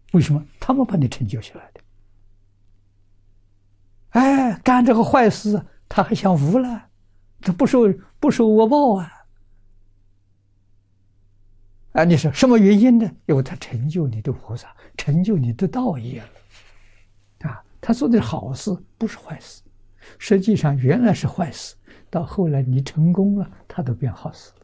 为什么？他们把你成就起来的。哎，干这个坏事，他还享福了，他不受恶报啊！啊，你说什么原因呢？因为他成就你的菩萨，成就你的道业了。啊，他做的好事不是坏事，实际上原来是坏事，到后来你成功了，他都变好事。